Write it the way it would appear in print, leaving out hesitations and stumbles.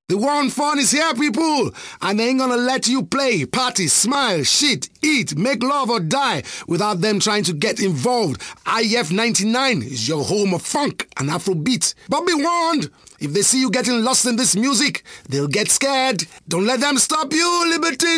The war on fun is here, people, and they ain't gonna let you play, party, smile, shit, eat, make love or die without them trying to get involved. IF 99 is your home of funk and Afrobeat. But be warned, if they see you getting lost in this music, they'll get scared. Don't let them stop you, Liberty.